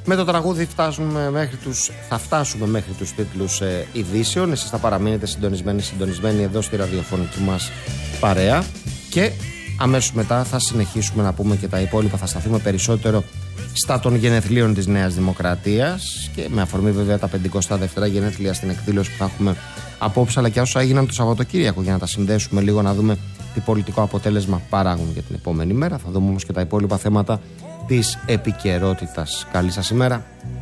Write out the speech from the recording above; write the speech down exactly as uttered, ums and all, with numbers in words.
Με το τραγούδι φτάσουμε μέχρι τους, θα φτάσουμε μέχρι τους τίτλους ε, ειδήσεων. Εσείς θα παραμείνετε συντονισμένοι, συντονισμένοι εδώ στη ραδιοφωνική μας παρέα. Και αμέσως μετά θα συνεχίσουμε να πούμε και τα υπόλοιπα. Θα σταθούμε περισσότερο στα των γενεθλίων της Νέας Δημοκρατίας και με αφορμή βέβαια τα πενηκοστά δεύτερα γενέθλια στην εκδήλωση που θα έχουμε απόψε, αλλά και όσα έγιναν το Σαββατοκύριακο, για να τα συνδέσουμε λίγο, να δούμε τι πολιτικό αποτέλεσμα παράγουν για την επόμενη μέρα. Θα δούμε όμως και τα υπόλοιπα θέματα της επικαιρότητας. Καλή σας ημέρα.